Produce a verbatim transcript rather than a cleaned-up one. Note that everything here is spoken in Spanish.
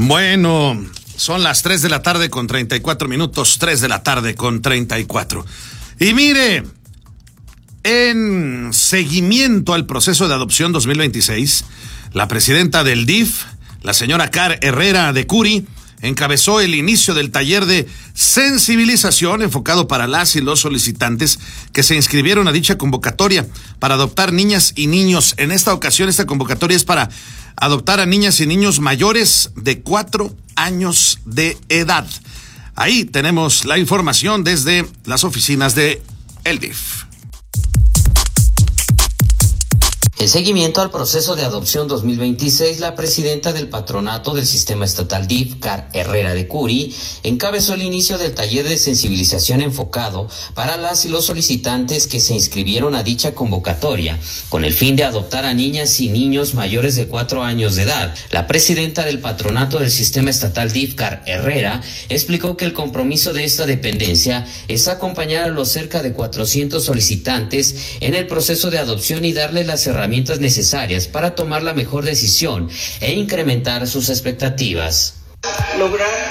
Bueno, son las tres de la tarde con treinta y cuatro minutos, tres de la tarde con treinta y cuatro. Y mire, en seguimiento al proceso de adopción dos mil veintiséis, la presidenta del D I F, la señora Car Herrera de Curi, encabezó el inicio del taller de sensibilización enfocado para las y los solicitantes que se inscribieron a dicha convocatoria para adoptar niñas y niños. En esta ocasión, esta convocatoria es para adoptar a niñas y niños mayores de cuatro años de edad. Ahí tenemos la información desde las oficinas de el D I F. En seguimiento al proceso de adopción dos mil veintiséis, la presidenta del patronato del sistema estatal D I F, Car Herrera de Curi, encabezó el inicio del taller de sensibilización enfocado para las y los solicitantes que se inscribieron a dicha convocatoria, con el fin de adoptar a niñas y niños mayores de cuatro años de edad. La presidenta del patronato del sistema estatal D I F, Car Herrera, explicó que el compromiso de esta dependencia es acompañar a los cerca de cuatrocientos solicitantes en el proceso de adopción y darles las herramientas necesarias para tomar la mejor decisión e incrementar sus expectativas. Lograr